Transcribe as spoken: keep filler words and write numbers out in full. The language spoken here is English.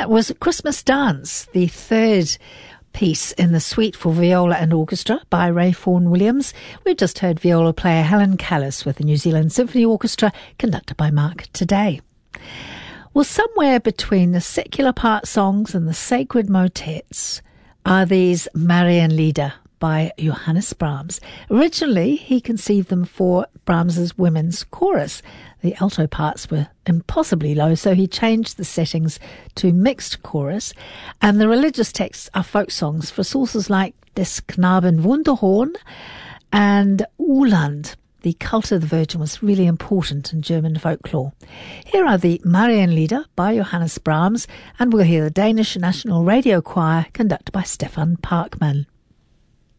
That was Christmas Dance, the third piece in the suite for viola and orchestra by Ray Vaughan Williams. We've just heard viola player Helen Callis with the New Zealand Symphony Orchestra, conducted by Mark Today. Well, somewhere between the secular part songs and the sacred motets are these Marienlieder by Johannes Brahms. Originally, he conceived them for Brahms's women's chorus. The alto parts were impossibly low, so he changed the settings to mixed chorus. And the religious texts are folk songs for sources like Des Knaben Wunderhorn and Uhland. The cult of the Virgin was really important in German folklore. Here are the Marienlieder by Johannes Brahms, and we'll hear the Danish National Radio Choir conducted by Stefan Parkman.